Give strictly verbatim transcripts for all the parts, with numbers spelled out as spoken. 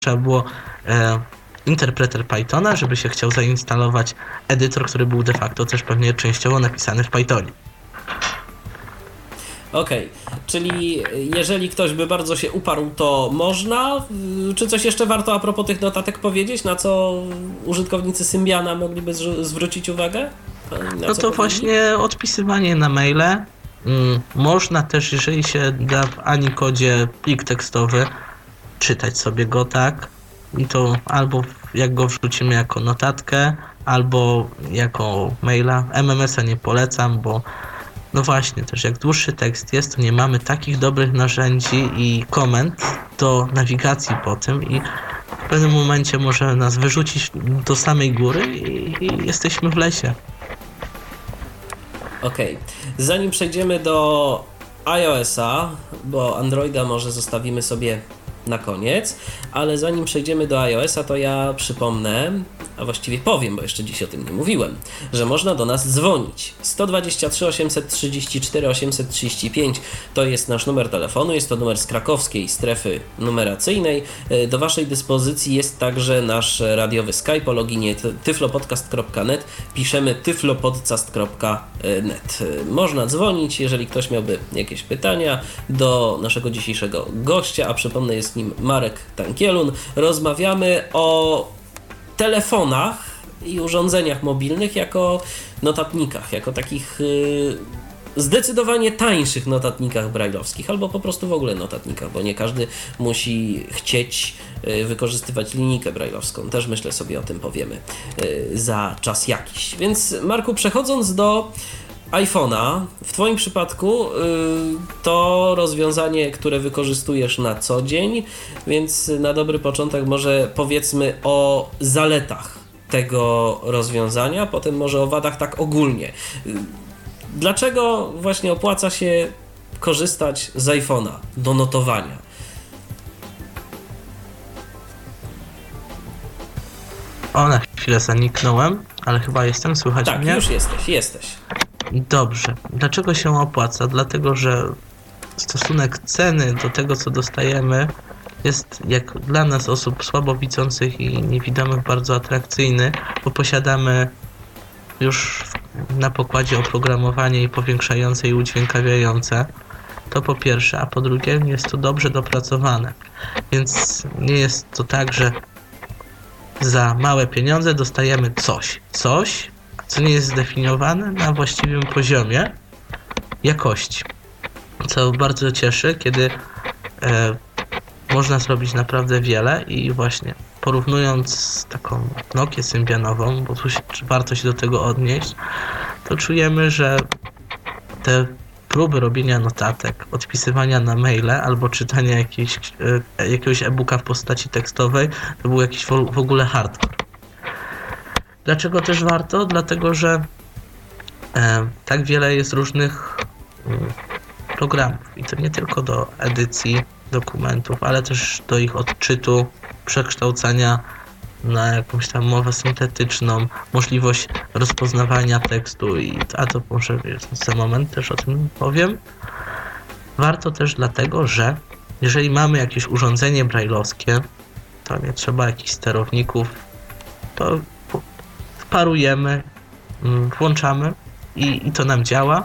trzeba było e, interpreter Pythona, żeby się chciał zainstalować edytor, który był de facto też pewnie częściowo napisany w Pythonie. Okej, okay. Czyli jeżeli ktoś by bardzo się uparł, to można? Czy coś jeszcze warto a propos tych notatek powiedzieć, na co użytkownicy Symbiana mogliby z- zwrócić uwagę? Na no to powinni? właśnie odpisywanie na maile. Mm, można też, jeżeli się da w Anikodzie plik tekstowy, czytać sobie go, tak? I to albo jak go wrzucimy jako notatkę, albo jako maila. M M S a nie polecam, bo no właśnie, też jak dłuższy tekst jest, to nie mamy takich dobrych narzędzi i komend do nawigacji po tym i w pewnym momencie może nas wyrzucić do samej góry i, i jesteśmy w lesie. Okej, okay. Zanim przejdziemy do iOS-a, bo Androida może zostawimy sobie na koniec, ale zanim przejdziemy do iOS-a, to ja przypomnę, a właściwie powiem, bo jeszcze dziś o tym nie mówiłem, że można do nas dzwonić. sto dwadzieścia trzy osiemset trzydzieści cztery osiemset trzydzieści pięć to jest nasz numer telefonu, jest to numer z krakowskiej strefy numeracyjnej. Do waszej dyspozycji jest także nasz radiowy Skype o loginie tyflopodcast kropka net, piszemy tyflopodcast kropka net. Można dzwonić, jeżeli ktoś miałby jakieś pytania do naszego dzisiejszego gościa, a przypomnę, jest nim Marek Tankielun. Rozmawiamy o telefonach i urządzeniach mobilnych jako notatnikach, jako takich yy, zdecydowanie tańszych notatnikach brajlowskich, albo po prostu w ogóle notatnikach, bo nie każdy musi chcieć yy, wykorzystywać linijkę brajlowską. Też myślę sobie o tym powiemy yy, za czas jakiś. Więc Marku, przechodząc do iPhone'a, w twoim przypadku yy, to rozwiązanie, które wykorzystujesz na co dzień, więc na dobry początek może powiedzmy o zaletach tego rozwiązania, potem może o wadach tak ogólnie. Yy, dlaczego właśnie opłaca się korzystać z iPhone'a do notowania? O, na chwilę zaniknąłem, ale chyba jestem, słychać tak, mnie? Tak, już jesteś, jesteś. Dobrze. Dlaczego się opłaca? Dlatego, że stosunek ceny do tego, co dostajemy, jest jak dla nas, osób słabowidzących i niewidomych, bardzo atrakcyjny, bo posiadamy już na pokładzie oprogramowanie i powiększające i udźwiękawiające. To po pierwsze, a po drugie jest to dobrze dopracowane. Więc nie jest to tak, że za małe pieniądze dostajemy coś. Coś, co nie jest zdefiniowane na właściwym poziomie jakości. Co bardzo cieszy, kiedy e, można zrobić naprawdę wiele i właśnie porównując z taką Nokię symbianową, bo tu się, warto się do tego odnieść, to czujemy, że te próby robienia notatek, odpisywania na maile albo czytania jakiejś, e, jakiegoś e-booka w postaci tekstowej, to był jakiś w, w ogóle hardcore. Dlaczego też warto? Dlatego, że e, tak wiele jest różnych mm, programów i to nie tylko do edycji dokumentów, ale też do ich odczytu, przekształcania na jakąś tam mowę syntetyczną, możliwość rozpoznawania tekstu i a to może za moment też o tym powiem. Warto też dlatego, że jeżeli mamy jakieś urządzenie brajlowskie, to nie trzeba jakichś sterowników, to parujemy, włączamy i, i to nam działa.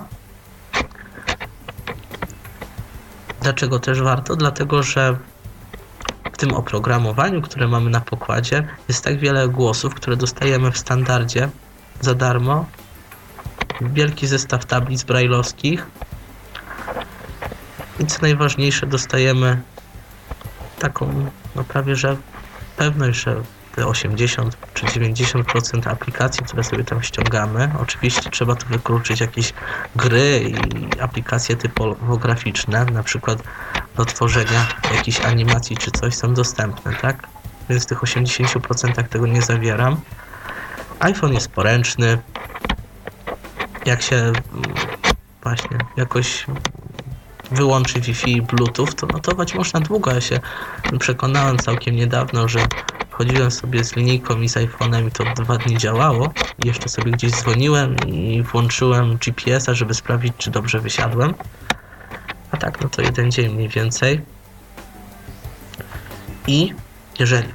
Dlaczego też warto? Dlatego, że w tym oprogramowaniu, które mamy na pokładzie, jest tak wiele głosów, które dostajemy w standardzie za darmo. Wielki zestaw tablic brajlowskich. I co najważniejsze, dostajemy taką, no prawie że pewność, że te osiemdziesiąt czy dziewięćdziesiąt procent aplikacji, które sobie tam ściągamy, oczywiście trzeba tu wykluczyć jakieś gry i aplikacje typograficzne, na przykład do tworzenia jakichś animacji czy coś, są dostępne, tak? Więc w tych osiemdziesięciu procentach tego nie zawieram. iPhone jest poręczny. Jak się właśnie jakoś wyłączy Wi-Fi i Bluetooth, to notować można długo. Ja się przekonałem całkiem niedawno, że chodziłem sobie z linijką i z iPhone'em i to dwa dni działało. I jeszcze sobie gdzieś dzwoniłem i włączyłem G P S a, żeby sprawdzić, czy dobrze wysiadłem. A tak, no to jeden dzień mniej więcej. I Jeżeli